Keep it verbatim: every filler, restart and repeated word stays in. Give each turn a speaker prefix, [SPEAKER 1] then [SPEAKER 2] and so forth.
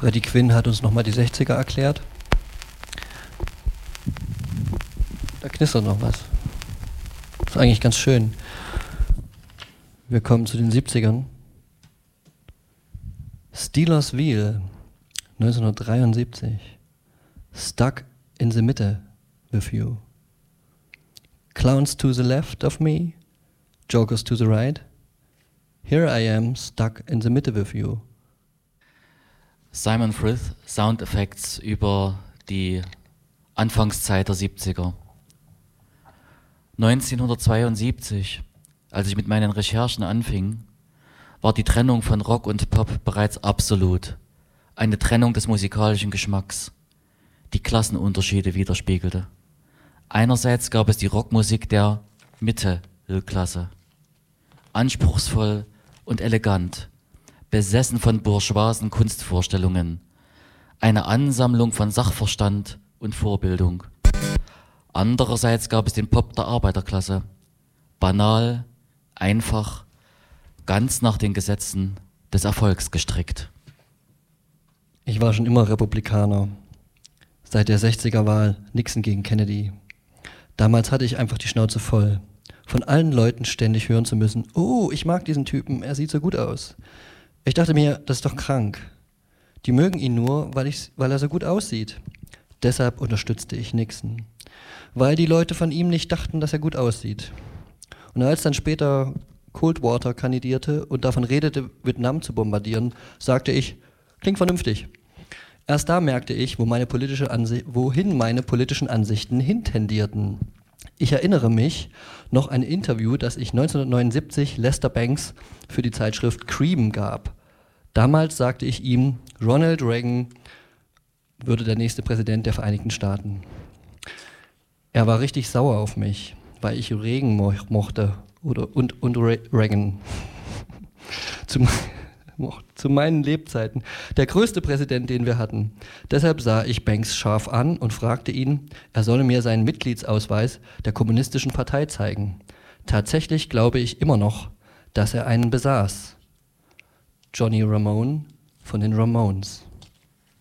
[SPEAKER 1] Freddie Quinn hat uns nochmal die sechziger erklärt. Da knistert noch was. Das ist eigentlich ganz schön. Wir kommen zu den siebzigern. Steelers Wheel, neunzehnhundertdreiundsiebzig. Stuck in the Mitte with you. Clowns to the left of me, jokers to the right. Here I am, stuck in the Mitte with you.
[SPEAKER 2] Simon Frith, Sound Effects über die Anfangszeit der siebziger. neunzehnhundertzweiundsiebzig, als ich mit meinen Recherchen anfing, war die Trennung von Rock und Pop bereits absolut. Eine Trennung des musikalischen Geschmacks, die Klassenunterschiede widerspiegelte. Einerseits gab es die Rockmusik der Mitte-Klasse. Anspruchsvoll und elegant, besessen von bourgeoisen Kunstvorstellungen. Eine Ansammlung von Sachverstand und Vorbildung. Andererseits gab es den Pop der Arbeiterklasse. Banal, einfach, ganz nach den Gesetzen des Erfolgs gestrickt.
[SPEAKER 1] Ich war schon immer Republikaner. Seit der sechziger-Wahl Nixon gegen Kennedy. Damals hatte ich einfach die Schnauze voll. Von allen Leuten ständig hören zu müssen, oh, ich mag diesen Typen, er sieht so gut aus. Ich dachte mir, das ist doch krank. Die mögen ihn nur, weil, ich, weil er so gut aussieht. Deshalb unterstützte ich Nixon. Weil die Leute von ihm nicht dachten, dass er gut aussieht. Und als dann später Coldwater kandidierte und davon redete, Vietnam zu bombardieren, sagte ich, klingt vernünftig. Erst da merkte ich, wo meine politische Ansi- wohin meine politischen Ansichten hintendierten. Ich erinnere mich noch an ein Interview, das ich neunzehnhundertneunundsiebzig Lester Banks für die Zeitschrift Cream gab. Damals sagte ich ihm, Ronald Reagan würde der nächste Präsident der Vereinigten Staaten. Er war richtig sauer auf mich, weil ich Reagan mo- mochte oder, und, und Re- Reagan. Zum zu meinen Lebzeiten, der größte Präsident, den wir hatten. Deshalb sah ich Banks scharf an und fragte ihn, er solle mir seinen Mitgliedsausweis der Kommunistischen Partei zeigen. Tatsächlich glaube ich immer noch, dass er einen besaß. Johnny Ramone von den Ramones.